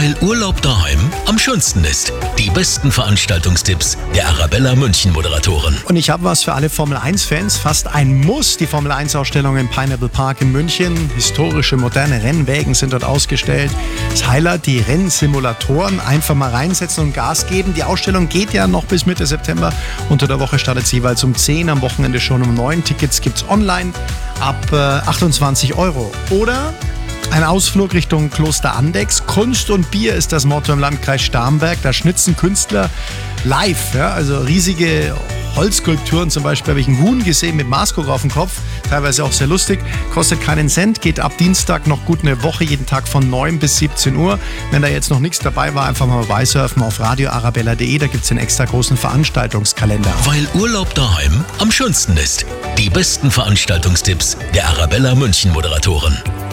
Weil Urlaub daheim am schönsten ist. Die besten Veranstaltungstipps der Arabella München Moderatoren. Und ich habe was für alle Formel-1-Fans. Fast ein Muss, die Formel-1-Ausstellung im Pineapple Park in München. Historische, moderne Rennwägen sind dort ausgestellt. Das Highlight, die Rennsimulatoren. Einfach mal reinsetzen und Gas geben. Die Ausstellung geht ja noch bis Mitte September. Unter der Woche startet sie jeweils um 10, am Wochenende schon um 9. Tickets gibt's online ab 28 €. Oder ein Ausflug Richtung Kloster Andechs. Kunst und Bier ist das Motto im Landkreis Starnberg. Da schnitzen Künstler live, ja, also riesige Holzskulpturen. Zum Beispiel habe ich einen Huhn gesehen mit Maßkrug auf dem Kopf. Teilweise auch sehr lustig. Kostet keinen Cent. Geht ab Dienstag noch gut eine Woche. Jeden Tag von 9 bis 17 Uhr. Wenn da jetzt noch nichts dabei war, einfach mal vorbeisurfen auf radioarabella.de. Da gibt es den extra großen Veranstaltungskalender. Weil Urlaub daheim am schönsten ist. Die besten Veranstaltungstipps der Arabella München Moderatoren.